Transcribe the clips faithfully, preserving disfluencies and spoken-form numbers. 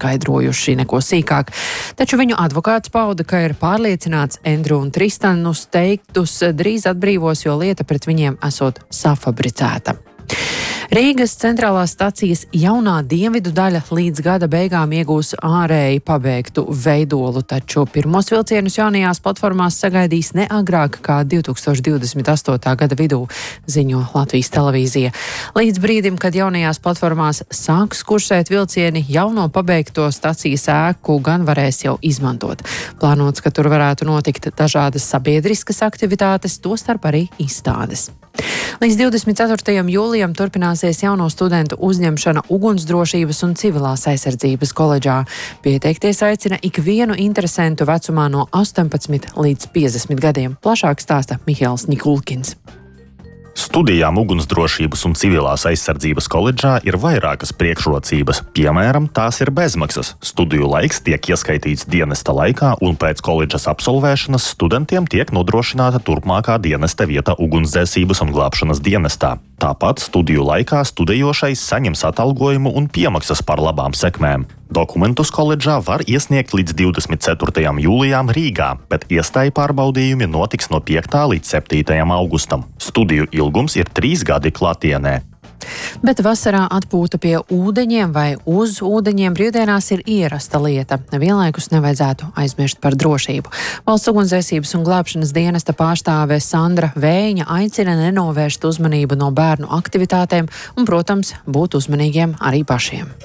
neskaidrojuši neko sīkāk. Taču viņu advokāts pauda, ka ir pārliecināts Endru un Tristanus teiktus drīz atbrīvos, jo lieta pret viņiem esot safabricēta. Rīgas centrālās stacijas jaunā dienvidu daļa līdz gada beigām iegūs ārēji pabeigtu veidolu, taču pirmos vilcienus jaunajās platformās sagaidīs ne agrāk kā divtūkstoš divdesmit astotā gada vidū, ziņo Latvijas televīzija. Līdz brīdim, kad jaunajās platformās sāks kursēt vilcieni, jauno pabeigto stacijas ēku gan varēs jau izmantot. Plānots, ka tur varētu notikt dažādas sabiedriskas aktivitātes, tostarp arī izstādes. Līdz divdesmit ceturtajam jūlijam turpināsies jauno studentu uzņemšana Ugunsdrošības un civilās aizsardzības koledžā. Pieteikties aicina ikvienu interesentu vecumā no astoņpadsmit līdz piecdesmit gadiem. Plašāk stāsta Mihails Nikulkins. Studijām Ugunsdrošības un civilās aizsardzības koledžā ir vairākas priekšrocības. Piemēram, tās ir bezmaksas. Studiju laiks tiek ieskaitīts dienesta laikā, un pēc koledžas absolvēšanas studentiem tiek nodrošināta turpmākā dienesta vieta ugunsdzēsības un glābšanas dienestā. Tāpat studiju laikā studējošais saņems atalgojumu un piemaksas par labām sekmēm. Dokumentus koledžā var iesniegt līdz divdesmit ceturtajam jūlijam Rīgā, bet iestāju pārbaudījumi notiks no piektā līdz septītajam augustam. Studiju ilgums ir trīs gadi klātienē. Bet vasarā atpūta pie ūdeņiem vai uz ūdeņiem brīvdienās ir ierasta lieta. Vienlaikus nevajadzētu aizmirst par drošību. Valsts ugunsdzēsības un glābšanas dienesta pārstāve Sandra Vējiņa aicina nenovērst uzmanību no bērnu aktivitātēm un, protams, būt uzmanīgiem arī pašiem.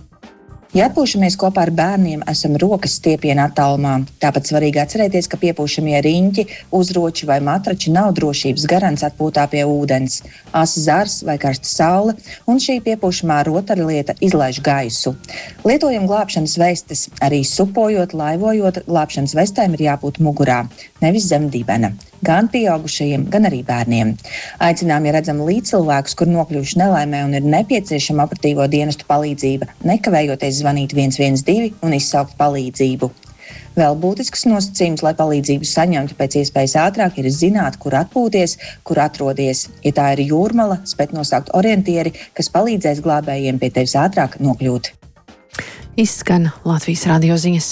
Ja atpūšamies kopā ar bērniem, esam rokas stiepiena attālumā. Tāpat svarīgi atcerēties, ka piepūšamie riņķi, uzroči vai matrači nav drošības garants atpūtā pie ūdens. Asa zars vai karsta saule, un šī piepūšamā rotaļlieta izlaiž gaisu. Lietojam glābšanas vestes. Arī supojot, laivojot, glābšanas vestēm ir jābūt mugurā, nevis zem dibena. Gan pieaugušajiem, gan arī bērniem. Aicinām, ja redzam līdzcilvēkus, kur nokļuvuši nelaimē un ir nepieciešama operatīvo dienestu palīdzība, nekavējoties zvanīt viens viens divi un izsaukt palīdzību. Vēl būtisks nosacījums, lai palīdzību saņemtu pēc iespējas ātrāk, ir zināt, kur atpūties, kur atrodies. Ja tā ir jūrmala, spēt nosaukt orientieri, kas palīdzēs glābējiem pie tevis ātrāk nokļūt. Izskan Latvijas radio ziņas.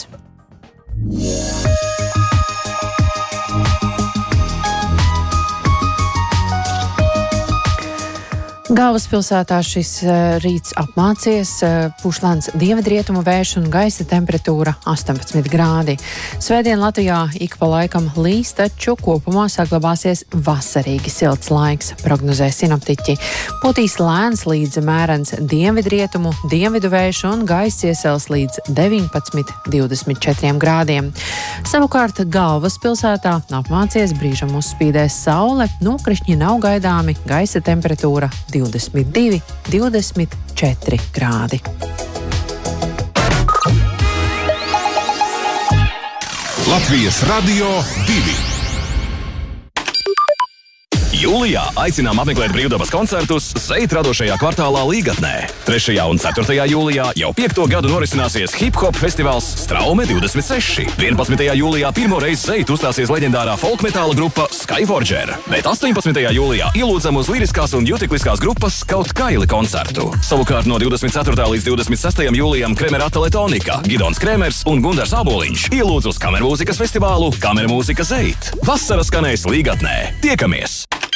Galvaspilsētā šis rīts apmācies, pūš lēns dienvidrietumu vējš un gaisa temperatūra astoņpadsmit grādi. Svētdien Latvijā ik pa laikam līs, taču kopumā saglabāsies vasarīgi silts laiks, prognozē sinoptiķi. Putīs lēns līdz mērens dienvidrietumu, dienvidu vējš un gaisa iesels līdz deviņpadsmit līdz divdesmit četriem grādiem. Savukārt galvaspilsētā apmācies, brīžam uzspīdēs saule, nokrišņi nav gaidāmi, gaisa temperatūra divdesmit divi līdz divdesmit četri grādi. Latvijas radio divi. Jūlijā aicinām apmeklēt brīvdabas koncertus Zeit radošajā kvartālā Līgatnē. trešajā un ceturtajā jūlijā jau piekto gadu norisināsies hip-hop festivāls Straume divdesmit seši. vienpadsmitajā jūlijā pirmo reizi Zeit uzstāsies leģendārā folkmetāla grupa Skyforger, bet astoņpadsmitajā jūlijā ielūdzam uz liriskās un jutikliskās grupas Kaut Kaili koncertu. Savukārt no divdesmit ceturtā līdz divdesmit sestajam jūlijam Kremerata Letonika, Gidons Kremers un Gundars Āboliņš ielūdz uz kamermūzikas festivālu Kamermūzika Zeit. Vasara skanēs Līgatnē. Tiekamies!